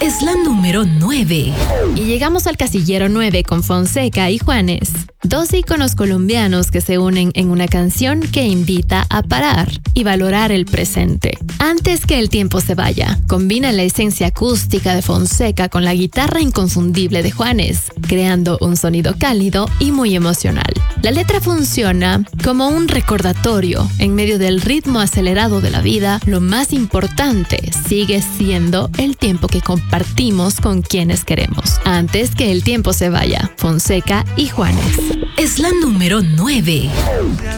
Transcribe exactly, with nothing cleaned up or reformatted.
Es la número nueve. Y llegamos al casillero nueve con Fonseca y Juanes, dos íconos colombianos que se unen en una canción que invita a parar y valorar el presente. Antes que el tiempo se vaya, combina la esencia acústica de Fonseca con la guitarra inconfundible de Juanes, creando un sonido cálido y muy emocional. La letra funciona como un recordatorio. En medio del ritmo acelerado de la vida, lo más importante sigue siendo el tiempo que compartimos con quienes queremos. Antes que el tiempo se vaya, Fonseca y Juanes. Es la número nueve.